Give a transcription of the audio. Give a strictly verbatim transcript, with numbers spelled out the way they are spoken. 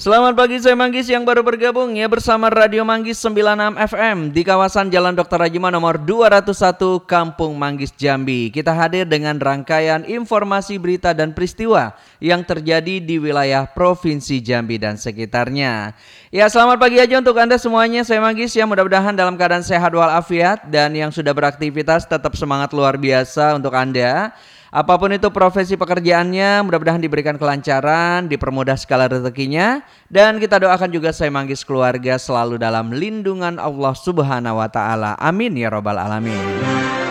Selamat pagi, saya Manggis yang baru bergabung ya bersama Radio Manggis sembilan puluh enam F M di kawasan Jalan Doktor Rajima nomor dua ratus satu Kampung Manggis Jambi. Kita hadir dengan rangkaian informasi berita dan peristiwa yang terjadi di wilayah Provinsi Jambi dan sekitarnya. Ya, selamat pagi aja untuk Anda semuanya. Saya Manggis yang mudah-mudahan dalam keadaan sehat walafiat dan yang sudah beraktivitas tetap semangat luar biasa untuk Anda. Apapun itu profesi pekerjaannya, mudah-mudahan diberikan kelancaran, dipermudah segala rezekinya, dan kita doakan juga saya Manggis keluarga selalu dalam lindungan Allah Subhanahu wa taala. Amin ya rabbal alamin.